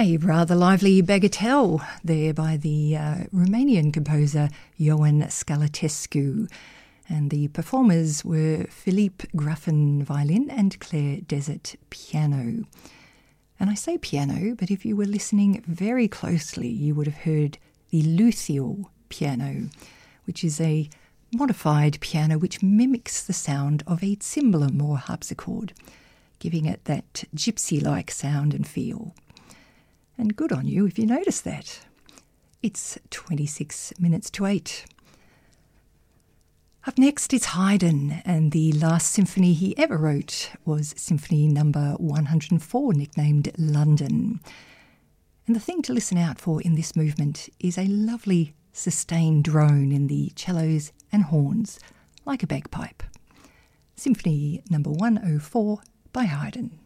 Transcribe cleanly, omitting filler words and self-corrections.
A rather lively bagatelle there by the Romanian composer Ioan Scalatescu, and the performers were Philippe Graffin violin and Claire Desert piano. And I say piano, but if you were listening very closely, you would have heard the luthial piano, which is a modified piano which mimics the sound of a cymbalum or harpsichord, giving it that gypsy-like sound and feel. And good on you if you notice that. It's 26 minutes to 8. Up next is Haydn, and the last symphony he ever wrote was Symphony number 104, nicknamed London. And the thing to listen out for in this movement is a lovely sustained drone in the cellos and horns, like a bagpipe. Symphony number 104 by Haydn.